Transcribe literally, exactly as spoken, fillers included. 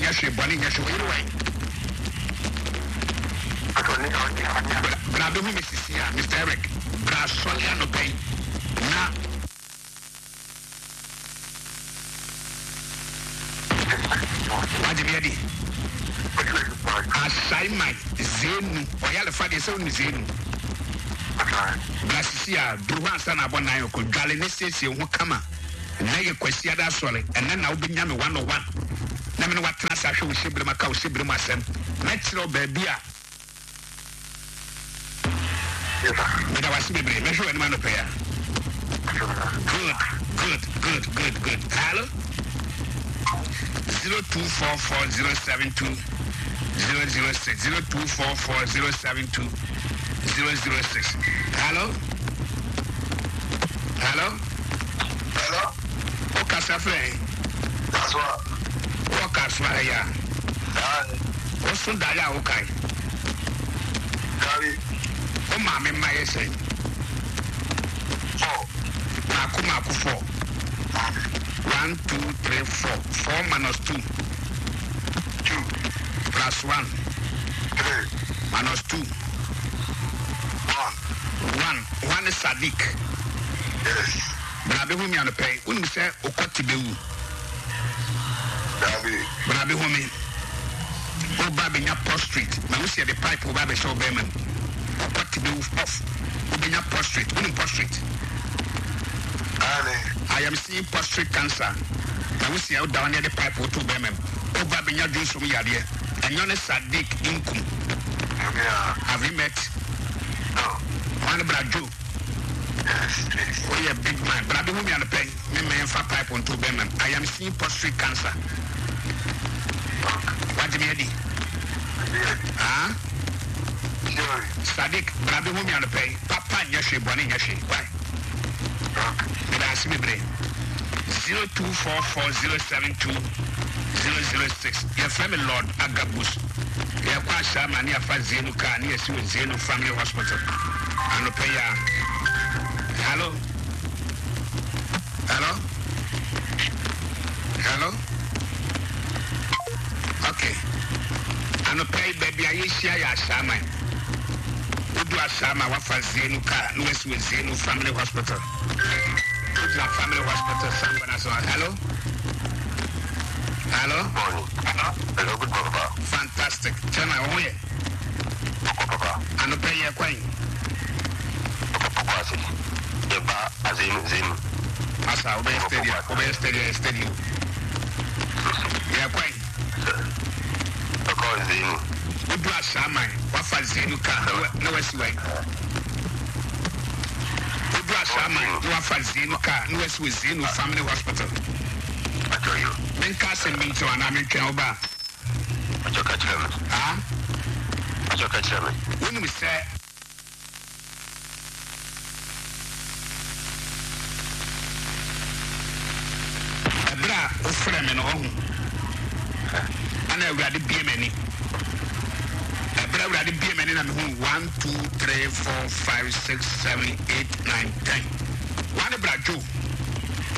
nyashe boni nyashe wo yirwe atoni oni anya bra do mi misisia Mister Eric bra solia no pay na Wadi biadi asai mai zenu oyale fa de se onu zenu bra sisia duha sana bona yo ko dwale ne siesie ho kama na ye kwasi ada sole enne na obenya me one oh one na me no watena sa hwe wo hyebre maka wo hyebre mu asem na kire ba bia me da wasi bebre me hwe ni ma no pe ya good good good good good hello zero two four four zero seven two zero zero six zero two four four zero seven two zero zero six hello hello hello Cafe. That's what. What cafe? Yeah. What's on that? Okay. Gary. Oh, mammy, my say. Four. Maku Maku four. One, two, three, four. Four minus two. Two. Plus one. Three. Minus two. One. One. One is Sadiq. Yes. Brabe humi on the pay. When we say Okoti Bewu. Dabi. Brabe humi. Oh, Baby, na prostrate. Now we see the pipe of Baby Show Beman. Okoti Bewu off. Ubinya prostrate. Unu prostrate. I am seeing prostrate cancer. Now we see how down near the pipe or two Beman. Oh, Baby, na do some yadia. And you're a Sadiq Inkum. Have you met? No. One Braju. Oh, yeah, big man. But I don't want to pay me man for pipe on two women. I am seeing prostate cancer. What do you mean? Ah? Sadiq, but I don't want to pay. Papa, yes, you born in your shape. Why? But I see me brain. Zero two four four zero seven two zero zero six. Your family Lord Agabus. Your Kwasha Mania Fazenuka, near Zenu Family Hospital. And pay ya. Hello? Hello? Hello? Okay. Ano pay baby I share ya Shama. Udu Ashama wa fa Zenu ka no wesi Zenu Family Hospital. Udu Family Hospital Sambana so. Hello? Hello? Hello? Hello, good papa. Fantastic. Tell my own way. Papa. Ano pay ya kwai. Papa si. Eba azim zim. Asa obe steady, obe steady, steady. Ya kwai. Oko zim. Udu Ashama wa fa Zenu ka no wesi wai. Udu Ashama wa fa Zenu ka no wesi Zenu Family Hospital. Ajoyo. Menka se minto ana mentwen oba. Ajoka cheme. Ah? Ajoka cheme. Wonu mi say Abra ofre me no ho. Ana awurade bie mani. Abra awurade bie mani na me ho one two three four five six seven eight nine ten. One brajo.